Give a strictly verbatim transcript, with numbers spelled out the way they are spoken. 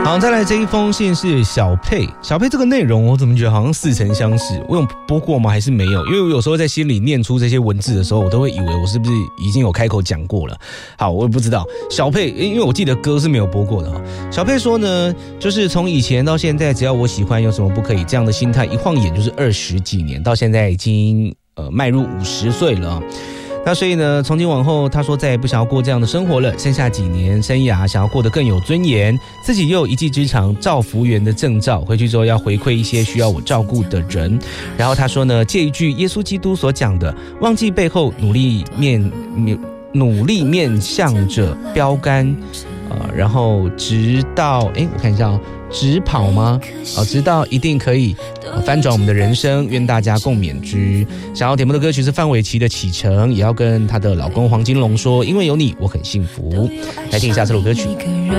好，再来这一封信是小佩。小佩这个内容我怎么觉得好像似曾相识？我有播过吗？还是没有？因为我有时候在心里念出这些文字的时候，我都会以为我是不是已经有开口讲过了。好，我也不知道。小佩，因为我记得歌是没有播过的。小佩说呢，就是从以前到现在，只要我喜欢，有什么不可以？这样的心态一晃眼就是二十几年，到现在已经呃迈入五十岁了。那所以呢，从今往后，他说再也不想要过这样的生活了。剩下几年生涯，想要过得更有尊严，自己又有一技之长，照服员的证照，回去之后要回馈一些需要我照顾的人。然后他说呢，借一句耶稣基督所讲的，忘记背后，努力面努力面向着标杆，呃，然后直到哎，我看一下哦。直跑吗？哦，直到一定可以翻转我们的人生，愿大家共勉之。想要点播的歌曲是范玮琪的《启程》，也要跟她的老公黄金龙说，因为有你，我很幸福。来听一下这首歌曲。